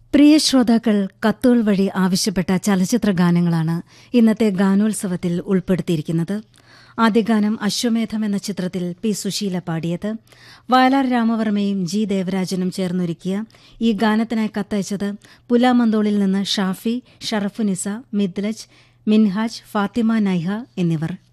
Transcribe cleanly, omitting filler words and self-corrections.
പ്രിയ ശ്രോതാക്കൾ കത്തുകൾ വഴി ആവശ്യപ്പെട്ട ചലച്ചിത്ര ഗാനങ്ങളാണ് ഇന്നത്തെ ഗാനോത്സവത്തിൽ ഉൾപ്പെടുത്തിയിരിക്കുന്നത്. ആദ്യ ഗാനം അശ്വമേധം എന്ന ചിത്രത്തിൽ പി സുശീല പാടിയത്. വയലാർ രാമവർമ്മയും ജി ദേവരാജനും ചേർന്നൊരുക്കിയ ഈ ഗാനത്തിനായി കത്തയച്ചത് പുലാമന്തോളിൽ നിന്ന് ഷാഫി, ഷറഫുനിസ, മിദ്ലജ്, മിൻഹാജ്, ഫാത്തിമ നൈഹ എന്നിവർ.